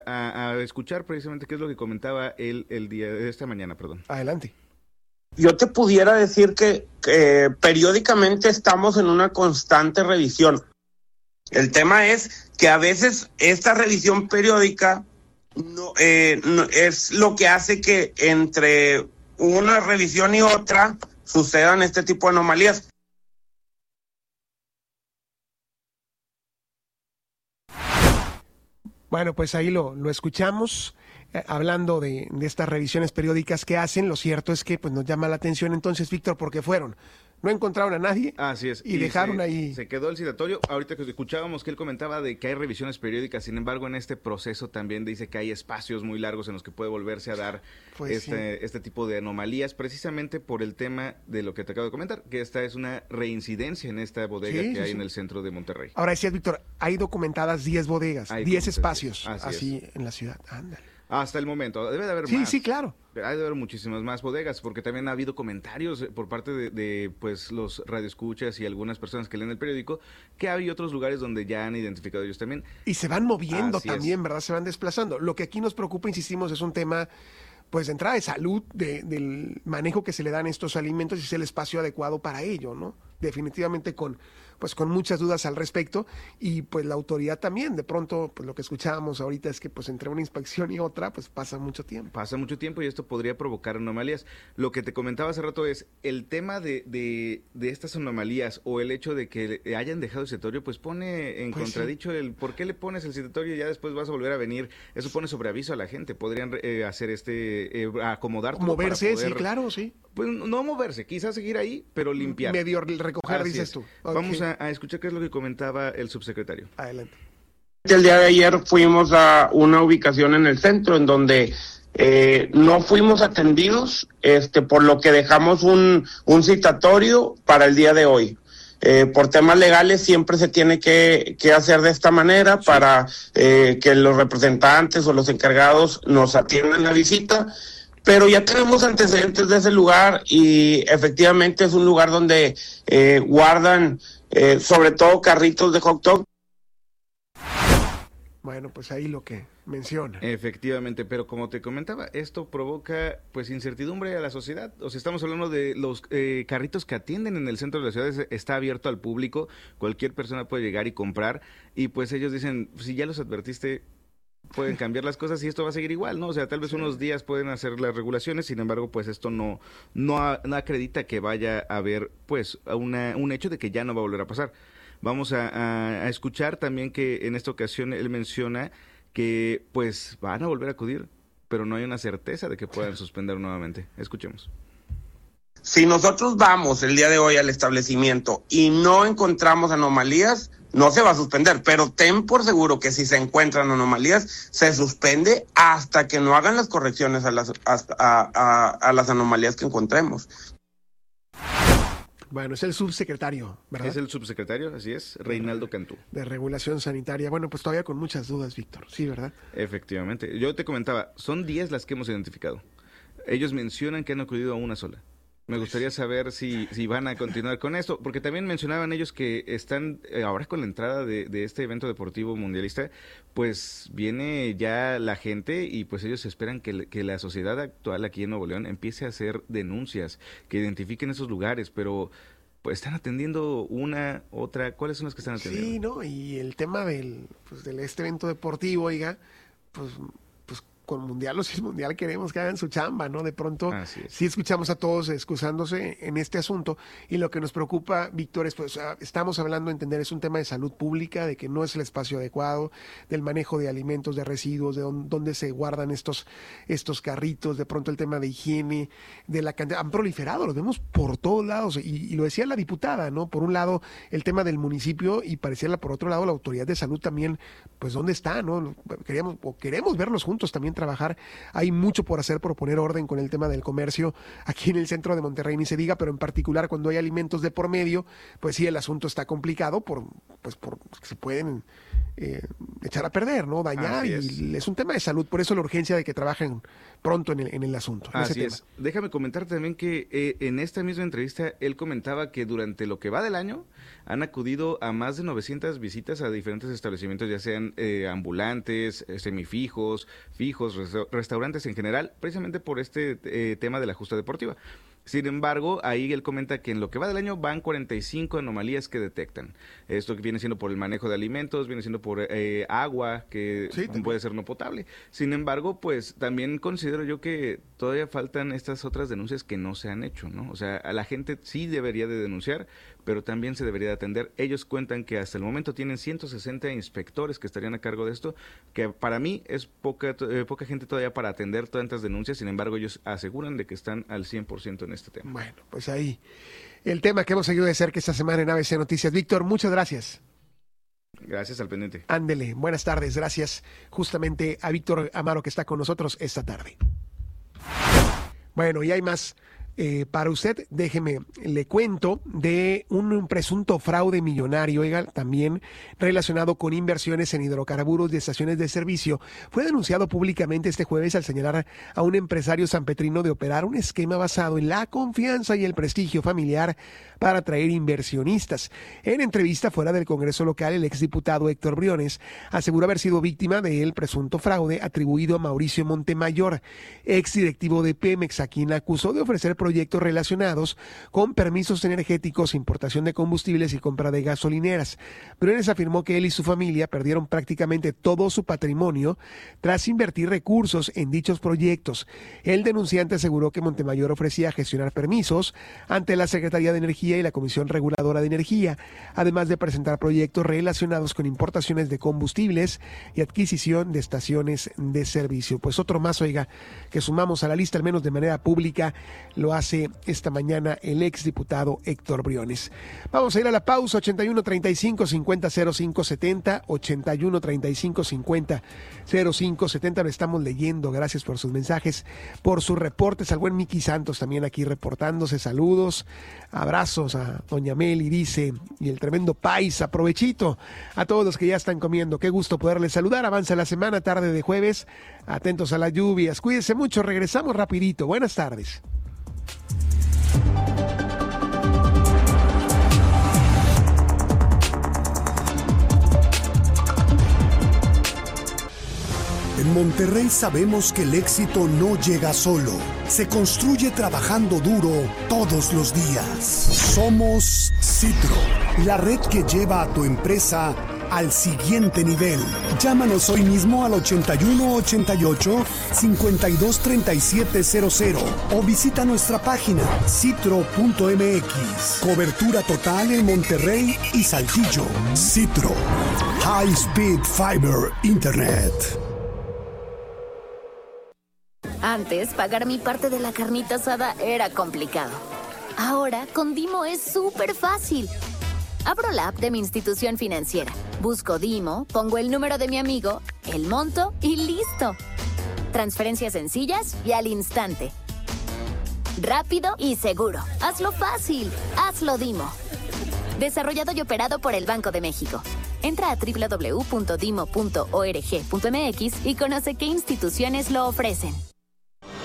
a escuchar precisamente qué es lo que comentaba él el día de esta mañana, perdón. Adelante. Yo te pudiera decir que periódicamente estamos en una constante revisión. El tema es que a veces esta revisión periódica no es lo que hace que entre una revisión y otra sucedan este tipo de anomalías. Bueno, pues ahí lo escuchamos, hablando de estas revisiones periódicas que hacen. Lo cierto es que pues nos llama la atención entonces, Víctor, porque no encontraron a nadie. Así es. Y dejaron ahí. Se quedó el citatorio. Ahorita que escuchábamos que él comentaba de que hay revisiones periódicas, sin embargo, en este proceso también dice que hay espacios muy largos en los que puede volverse a dar pues este tipo de anomalías, precisamente por el tema de lo que te acabo de comentar, que esta es una reincidencia en esta bodega que hay en el centro de Monterrey. Ahora decías, Víctor, hay documentadas 10 bodegas, 10 espacios así en la ciudad. Ándale. Hasta el momento, debe de haber más. Sí, claro. Hay de haber muchísimas más bodegas, porque también ha habido comentarios por parte de pues los radioescuchas y algunas personas que leen el periódico, que hay otros lugares donde ya han identificado ellos también. Y se van moviendo Así también, es. ¿verdad? Se van desplazando. Lo que aquí nos preocupa, insistimos, es un tema, pues, de entrada de salud, del manejo que se le dan estos alimentos y es el espacio adecuado para ello, ¿no? Definitivamente con muchas dudas al respecto, y pues la autoridad también, de pronto, pues lo que escuchábamos ahorita es que pues entre una inspección y otra, pues pasa mucho tiempo. Pasa mucho tiempo y esto podría provocar anomalías. Lo que te comentaba hace rato es el tema de estas anomalías o el hecho de que hayan dejado el citatorio, pues pone en contradicho el por qué le pones el citatorio y ya después vas a volver a venir. Eso pone sobre aviso a la gente. Podrían hacer acomodar todo. Moverse, para poder, sí, claro, sí. Pues no moverse, quizás seguir ahí, pero limpiar. Medio recoger, Así dices es. tú. Okay. Vamos a escuchar qué es lo que comentaba el subsecretario. Adelante. El día de ayer fuimos a una ubicación en el centro en donde no fuimos atendidos, por lo que dejamos un citatorio para el día de hoy. Por temas legales siempre se tiene que hacer de esta manera para que los representantes o los encargados nos atiendan la visita. Pero ya tenemos antecedentes de ese lugar y efectivamente es un lugar donde guardan sobre todo carritos de hot dog. Bueno, pues ahí lo que menciona. Efectivamente, pero como te comentaba, esto provoca pues incertidumbre a la sociedad. O sea, estamos hablando de los carritos que atienden en el centro de la ciudad, está abierto al público, cualquier persona puede llegar y comprar, y pues ellos dicen, si ya los advertiste, pueden cambiar las cosas y esto va a seguir igual, ¿no? O sea, tal vez unos días pueden hacer las regulaciones, sin embargo, pues esto no acredita que vaya a haber pues un hecho de que ya no va a volver a pasar. Vamos a escuchar también que en esta ocasión él menciona que pues van a volver a acudir, pero no hay una certeza de que puedan suspender nuevamente. Escuchemos. Si nosotros vamos el día de hoy al establecimiento y no encontramos anomalías, no se va a suspender, pero ten por seguro que si se encuentran anomalías, se suspende hasta que no hagan las correcciones a las anomalías que encontremos. Bueno, es el subsecretario, ¿verdad? Es el subsecretario, así es, Reinaldo Cantú. De Regulación Sanitaria. Bueno, pues todavía con muchas dudas, Víctor. Sí, ¿verdad? Efectivamente. Yo te comentaba, son 10 las que hemos identificado. Ellos mencionan que han acudido a una sola. Me gustaría saber si van a continuar con esto, porque también mencionaban ellos que están, ahora con la entrada de este evento deportivo mundialista, pues viene ya la gente y pues ellos esperan que la sociedad actual aquí en Nuevo León empiece a hacer denuncias, que identifiquen esos lugares, pero pues están atendiendo una, otra, ¿cuáles son las que están atendiendo? Sí, ¿no? Y el tema del este evento deportivo, oiga, pues con mundial o sin mundial queremos que hagan su chamba, ¿no? De pronto sí escuchamos a todos excusándose en este asunto y lo que nos preocupa, Víctor, es pues estamos hablando, entender, es un tema de salud pública, de que no es el espacio adecuado, del manejo de alimentos, de residuos, de dónde se guardan estos carritos, de pronto el tema de higiene, de la cantidad, han proliferado, los vemos por todos lados y lo decía la diputada, ¿no? Por un lado el tema del municipio y pareciera por otro lado la autoridad de salud también, pues ¿dónde está, no? Queremos verlos juntos también trabajar. Hay mucho por hacer, por poner orden con el tema del comercio aquí en el centro de Monterrey, ni se diga, pero en particular cuando hay alimentos de por medio, pues sí, el asunto está complicado porque se pueden echar a perder, ¿no? Dañar, y es un tema de salud, por eso la urgencia de que trabajen pronto en el asunto. Así es. Déjame comentar también que en esta misma entrevista él comentaba que durante lo que va del año han acudido a más de 900 visitas a diferentes establecimientos, ya sean ambulantes, semifijos, fijos, restaurantes en general, precisamente por este tema de la justa deportiva. Sin embargo, ahí él comenta que en lo que va del año van 45 anomalías que detectan. Esto que viene siendo por el manejo de alimentos, viene siendo por agua, que puede ser no potable. Sin embargo, pues también considero yo que todavía faltan estas otras denuncias que no se han hecho, ¿no? O sea, a la gente sí debería de denunciar, pero también se debería de atender. Ellos cuentan que hasta el momento tienen 160 inspectores que estarían a cargo de esto, que para mí es poca gente todavía para atender tantas denuncias. Sin embargo, ellos aseguran de que están al 100% en este tema. Bueno, pues ahí el tema que hemos seguido de cerca esta semana en ABC Noticias. Víctor, muchas gracias. Gracias, al pendiente. Ándele, buenas tardes. Gracias justamente a Víctor Amaro que está con nosotros esta tarde. Bueno, y hay más para usted. Déjeme, le cuento de un presunto fraude millonario, oiga, también relacionado con inversiones en hidrocarburos de estaciones de servicio. Fue denunciado públicamente este jueves al señalar a un empresario sanpetrino de operar un esquema basado en la confianza y el prestigio familiar para atraer inversionistas. En entrevista fuera del Congreso local, el exdiputado Héctor Briones aseguró haber sido víctima del presunto fraude atribuido a Mauricio Montemayor, exdirectivo de Pemex, a quien acusó de ofrecer proyectos relacionados con permisos energéticos, importación de combustibles y compra de gasolineras. Briones afirmó que él y su familia perdieron prácticamente todo su patrimonio tras invertir recursos en dichos proyectos. El denunciante aseguró que Montemayor ofrecía gestionar permisos ante la Secretaría de Energía y la Comisión Reguladora de Energía, además de presentar proyectos relacionados con importaciones de combustibles y adquisición de estaciones de servicio. Pues otro más, oiga, que sumamos a la lista, al menos de manera pública, lo hace esta mañana el exdiputado Héctor Briones. Vamos a ir a la pausa. 81 35 50 05 70, 81 35 50 05 70. Lo estamos leyendo. Gracias por sus mensajes, por sus reportes. Al buen Miki Santos también aquí reportándose. Saludos, abrazos a doña Meli, dice, y el tremendo paisa. Provechito a todos los que ya están comiendo. Qué gusto poderles saludar. Avanza la semana, tarde de jueves. Atentos a las lluvias. Cuídense mucho. Regresamos rapidito. Buenas tardes. En Monterrey sabemos que el éxito no llega solo, se construye trabajando duro todos los días. Somos Citro, la red que lleva a tu empresa al siguiente nivel. Llámanos hoy mismo al 81 88 52 37 00 o visita nuestra página citro.mx. Cobertura total en Monterrey y Saltillo. Citro, High Speed Fiber Internet. Antes, pagar mi parte de la carnita asada era complicado. Ahora, con Dimo es súper fácil. Abro la app de mi institución financiera, busco Dimo, pongo el número de mi amigo, el monto y ¡listo! Transferencias sencillas y al instante. Rápido y seguro. Hazlo fácil. Hazlo Dimo. Desarrollado y operado por el Banco de México. Entra a www.dimo.org.mx y conoce qué instituciones lo ofrecen.